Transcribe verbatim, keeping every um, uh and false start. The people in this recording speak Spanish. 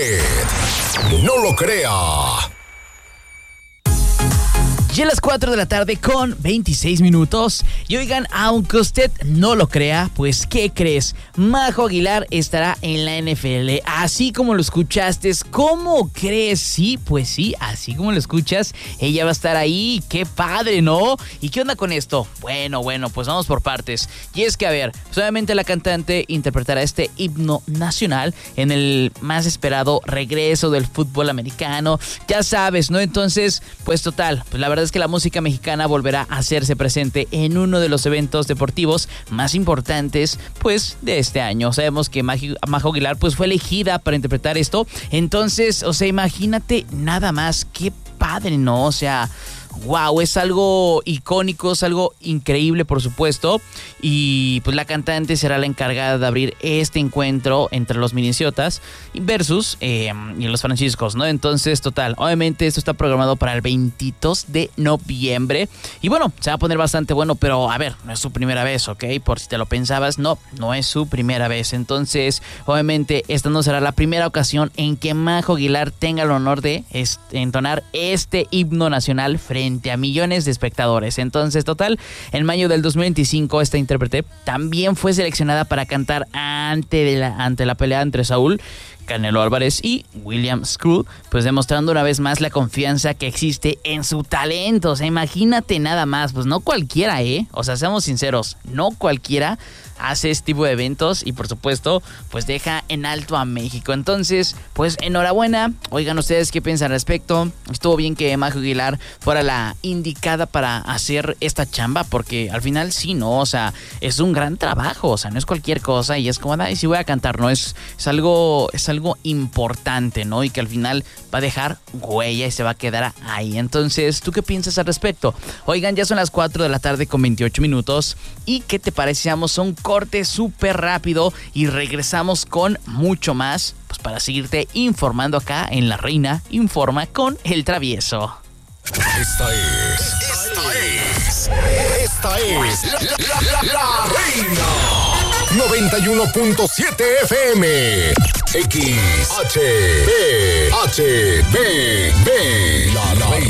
No lo crea. Ya a las cuatro de la tarde con veintiséis minutos. Y oigan, aunque usted no lo crea, pues ¿qué crees? Majo Aguilar estará en la N F L, así como lo escuchaste. ¿Cómo crees? Sí, pues sí, así como lo escuchas, ella va a estar ahí. ¡Qué padre!, ¿no? ¿Y qué onda con esto? Bueno, bueno, pues vamos por partes. Y es que, a ver, pues obviamente la cantante interpretará este himno nacional en el más esperado regreso del fútbol americano. Ya sabes, ¿no? Entonces, pues total, pues la verdad es que la música mexicana volverá a hacerse presente en uno de los eventos deportivos más importantes, pues, de este año. Sabemos que Majo Aguilar, pues, fue elegida para interpretar esto. Entonces, o sea, imagínate nada más, qué padre, ¿no? O sea, wow, es algo icónico, es algo increíble, por supuesto. Y pues la cantante será la encargada de abrir este encuentro entre los Minnesotas versus eh, y los Franciscos, ¿no? Entonces, total, obviamente esto está programado para el veintidós de noviembre. Y bueno, se va a poner bastante bueno, pero a ver, no es su primera vez, ¿ok? Por si te lo pensabas, no, no es su primera vez. Entonces, obviamente, esta no será la primera ocasión en que Majo Aguilar tenga el honor de este, entonar este himno nacional frente a millones de espectadores. Entonces, total, en mayo del dos mil veinticinco, esta intérprete también fue seleccionada para cantar ante, de la, ante la pelea entre Saúl Canelo Álvarez y William School, pues demostrando una vez más la confianza que existe en su talento. O sea, imagínate nada más, pues no cualquiera, ¿eh? O sea, seamos sinceros, no cualquiera hace este tipo de eventos y por supuesto, pues deja en alto a México. Entonces, pues enhorabuena. Oigan ustedes qué piensan al respecto. Estuvo bien que Majo Aguilar fuera la indicada para hacer esta chamba, porque al final sí, ¿no? O sea, es un gran trabajo, o sea, no es cualquier cosa y es como, ay, sí voy a cantar, ¿no? Es, es algo, es algo importante, ¿no? Y que al final va a dejar huella y se va a quedar ahí. Entonces, ¿tú qué piensas al respecto? Oigan, ya son las cuatro de la tarde con veintiocho minutos. ¿Y qué te parece? Hacemos un corte súper rápido y regresamos con mucho más, pues para seguirte informando acá en La Reina Informa con El Travieso. Esta es, esta es, esta es la, la, la, la Reina noventa y uno punto siete F M. X H B H B B La, la